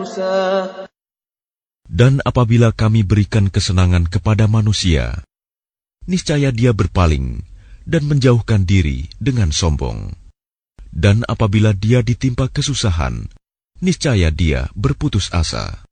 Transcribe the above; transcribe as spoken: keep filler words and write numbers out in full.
Dan apabila kami berikan kesenangan kepada manusia, niscaya dia berpaling dan menjauhkan diri dengan sombong. Dan apabila dia ditimpa kesusahan, niscaya dia berputus asa.